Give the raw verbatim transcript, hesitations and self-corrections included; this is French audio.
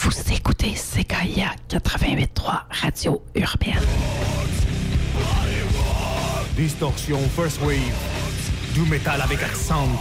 Vous écoutez C K I A quatre-vingt-huit trois Radio Urbaine. Distorsion First Wave. Du métal avec accent.